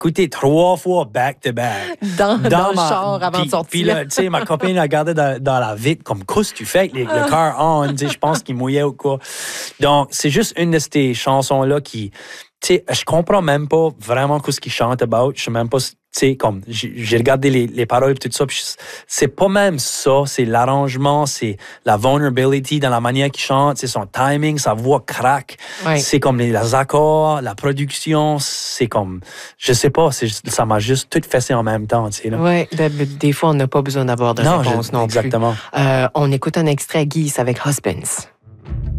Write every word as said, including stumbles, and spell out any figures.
écouté trois fois back-to-back. Dans, dans, dans le ma, char avant pis, de sortir. Puis là, tu sais, ma copine a regardé dans, dans la vitre comme, qu'est-ce que tu fais avec les, le car on? Tu sais, je pense qu'il mouillait ou quoi. Donc, c'est juste une de ces chansons-là qui, tu sais, je comprends même pas vraiment ce qu'il chante about. Je sais même pas, tu sais, comme, j'ai, j'ai regardé les, les paroles et tout ça, puis c'est pas même ça, c'est l'arrangement, c'est la vulnerability dans la manière qu'il chante, c'est son timing, sa voix craque, ouais. c'est comme les, les accords, la production, c'est comme, je sais pas, c'est, ça m'a juste tout fessé en même temps, tu sais, là. Oui, des, des fois, on n'a pas besoin d'avoir de non, réponse je, non exactement. plus. Euh, on écoute un extrait, Guy, avec Husbands.